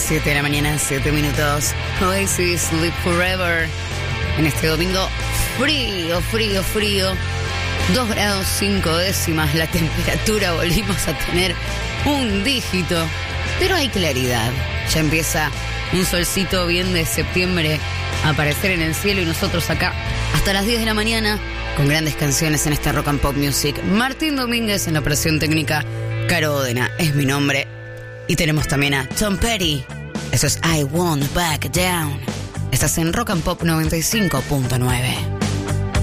7 de la mañana, 7 minutos. Oasis, Live Forever. En este domingo, frío. 2 grados 5 décimas la temperatura. Volvimos a tener un dígito. Pero hay claridad. Ya empieza un solcito bien de septiembre a aparecer en el cielo. Y nosotros acá hasta las 10 de la mañana con grandes canciones en esta Rock and Pop Music. Martín Domínguez en la operación técnica. Caro Odena es mi nombre. Y tenemos también a Tom Petty. Eso es I Won't Back Down. Estás en Rock and Pop 95.9.